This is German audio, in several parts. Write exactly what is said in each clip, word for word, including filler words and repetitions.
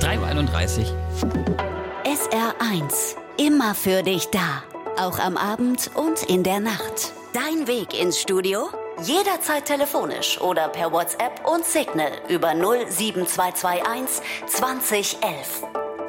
drei Uhr einunddreißig. S R eins. Immer für dich da. Auch am Abend und in der Nacht. Dein Weg ins Studio? Jederzeit telefonisch oder per WhatsApp und Signal über null sieben zwei zwei eins zwanzig elf.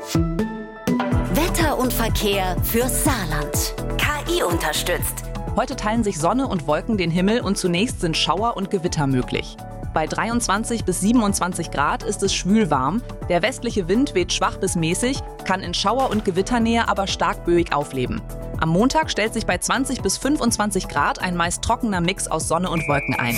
Wetter und Verkehr fürs Saarland. K I unterstützt. Heute teilen sich Sonne und Wolken den Himmel und zunächst sind Schauer und Gewitter möglich. Bei dreiundzwanzig bis siebenundzwanzig Grad ist es schwül warm. Der westliche Wind weht schwach bis mäßig, kann in Schauer- und Gewitternähe aber stark böig aufleben. Am Montag stellt sich bei zwanzig bis fünfundzwanzig Grad ein meist trockener Mix aus Sonne und Wolken ein.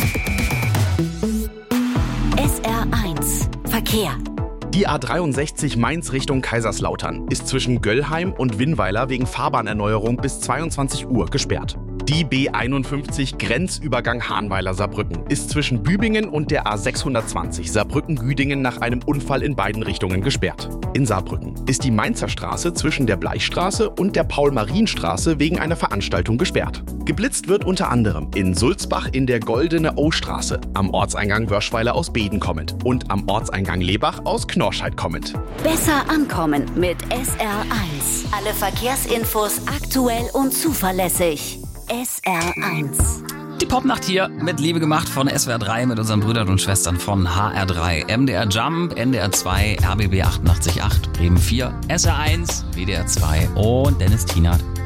S R eins. Verkehr. Die A dreiundsechzig Mainz Richtung Kaiserslautern ist zwischen Göllheim und Winnweiler wegen Fahrbahnerneuerung bis zweiundzwanzig Uhr gesperrt. Die B einundfünfzig Grenzübergang Hahnweiler-Saarbrücken ist zwischen Bübingen und der A sechshundertzwanzig Saarbrücken-Güdingen nach einem Unfall in beiden Richtungen gesperrt. In Saarbrücken ist die Mainzer Straße zwischen der Bleichstraße und der Paul-Marien-Straße wegen einer Veranstaltung gesperrt. Geblitzt wird unter anderem in Sulzbach in der Goldene O-Straße, am Ortseingang Wörschweiler aus Beden kommend und am Ortseingang Lebach aus Knorrscheid kommend. Besser ankommen mit S R eins. Alle Verkehrsinfos aktuell und zuverlässig. S R eins. Die Popnacht hier mit Liebe gemacht von S W R drei mit unseren Brüdern und Schwestern von H R drei. M D R Jump, N D R zwei, R B B achtundachtzig Komma acht, Bremen vier, S R eins, W D R zwei und Dennis Tienert.